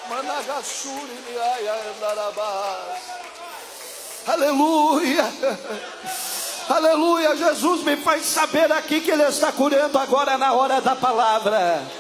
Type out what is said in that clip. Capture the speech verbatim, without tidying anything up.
Aleluia. Aleluia. Jesus me faz saber aqui que Ele está curando agora na hora da palavra.